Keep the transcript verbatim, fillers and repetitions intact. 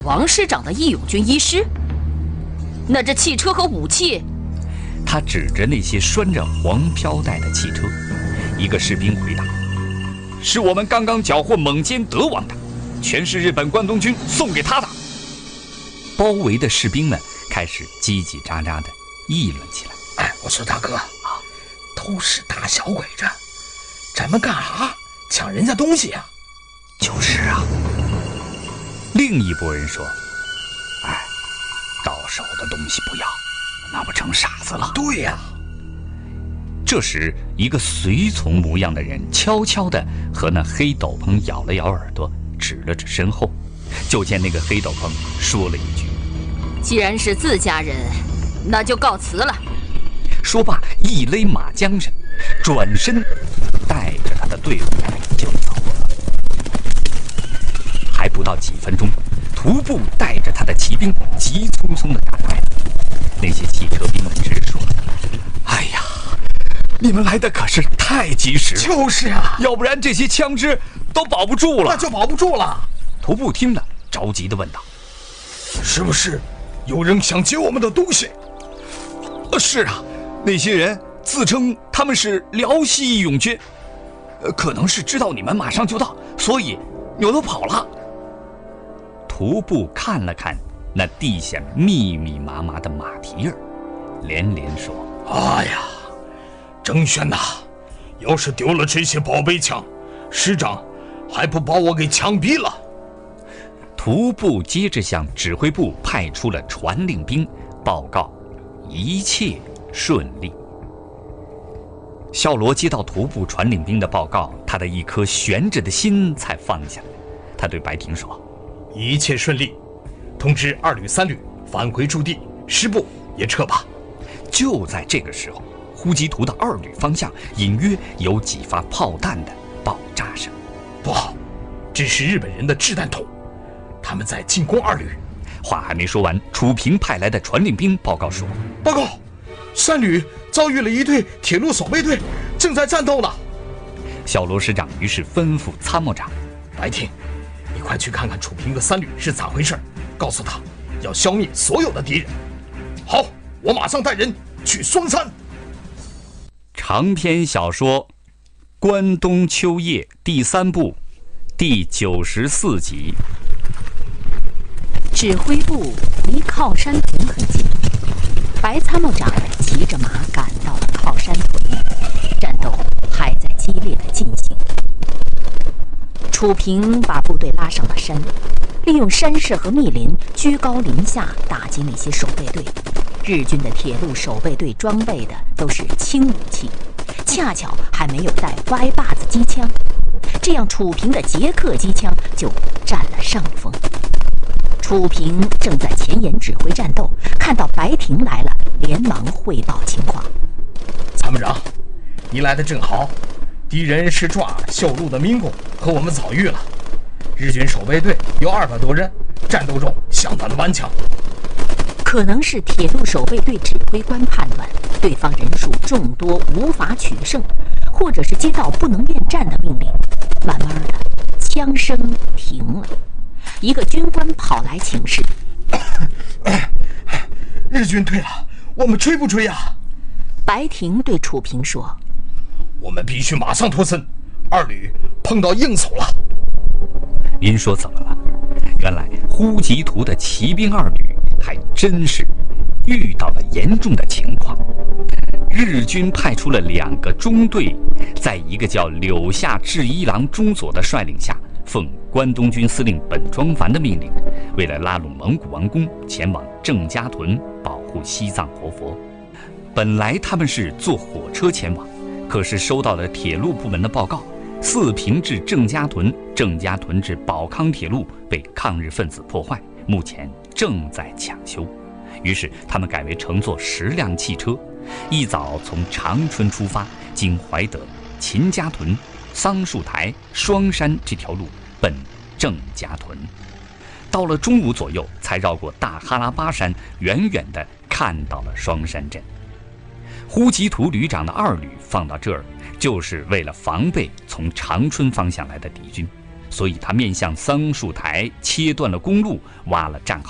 王师长的义勇军医师？那这汽车和武器？ 他指着那些拴着黄飘带的汽车。一个士兵回答：“是我们刚刚缴获蒙坚德王的，全是日本关东军送给他的。”包围的士兵们开始叽叽喳喳地议论起来。 哎，我说大哥啊，都是大小鬼子，咱们干啥抢人家东西啊？ 就是啊。另一拨人说：“哎，到手的东西不要，那不成傻子了？” 对呀。 这时，一个随从模样的人悄悄地和那黑斗篷咬了咬耳朵，指了指身后。就见那个黑斗篷说了一句：“ 既然是自家人，那就告辞了。” 说罢，一勒马缰绳，转身带着他的队伍就走了。还不到几分钟，徒步带着他的骑兵急匆匆地赶来了。那些汽车兵们直说：“哎呀，你们来的可是太及时了！” 就是啊， 要不然这些枪支都保不住了。 那就保不住了。 徒步听了，着急地问道：“ 是不是有人想劫我们的东西？”“ 呃，是啊，那些人自称他们是辽西义勇军，呃，可能是知道你们马上就到，所以扭头跑了。”徒步看了看那地下密密麻麻的马蹄儿，连连说：“ 哎呀，郑轩呐，要是丢了这些宝贝枪，师长还不把我给枪毙了？” 徒步接着向指挥部派出了传令兵，报告一切顺利。肖罗接到徒步传令兵的报告，他的一颗悬着的心才放下来。他对白婷说：“ 一切顺利，通知二旅、三旅返回驻地，师部也撤吧。” 就在这个时候，呼吉图的二旅方向隐约有几发炮弹的爆炸声。 不好，这是日本人的掷弹筒，他们在进攻二旅。 话还没说完，楚平派来的传令兵报告说：“ 报告，三旅遭遇了一队铁路守备队，正在战斗呢。” 小罗师长于是吩咐参谋长：“ 白婷，你快去看看楚平的三旅是咋回事，告诉他要消灭所有的敌人。”好，我马上带人去双山。 长篇小说《关东秋夜》第三部第九十四集。 指挥部离靠山屯很近，白参谋长骑着马赶到了靠山屯，战斗还在激烈的进行。楚平把部队拉上了山，利用山势和密林居高临下打击那些守备队。日军的铁路守备队装备的都是轻武器，恰巧还没有带歪把子机枪，这样楚平的捷克机枪就占了上风。楚平正在前沿指挥战斗，看到白婷来了，连忙汇报情况。 参谋长，你来的正好，敌人是抓秀路的民工，和我们遭遇了。日军守备队有二百多人，战斗中相当的顽强。 可能是铁路守备队指挥官判断对方人数众多，无法取胜，或者是接到不能恋战的命令，慢慢的枪声停了。一个军官跑来请示：“ 日军退了，我们追不追啊？” 白婷对楚平说：“ 我们必须马上脱身，二旅碰到硬手了。” 您说怎么了？原来呼吉图的骑兵二旅还真是遇到了严重的情况。日军派出了两个中队，在一个叫柳下治一郎中佐的率领下，奉关东军司令本庄繁的命令，为了拉拢蒙古王公，前往郑家屯保护西藏活佛。本来他们是坐火车前往，可是收到了铁路部门的报告，四平至郑家屯、郑家屯至保康铁路被抗日分子破坏，目前正在抢修。于是他们改为乘坐十辆汽车，一早从长春出发，经怀德、秦家屯、桑树台、双山这条路奔郑家屯。到了中午左右，才绕过大哈拉巴山，远远地看到了双山镇。呼吉图旅长的二旅放到这儿，就是为了防备从长春方向来的敌军。 所以他面向桑树台，切断了公路，挖了战壕。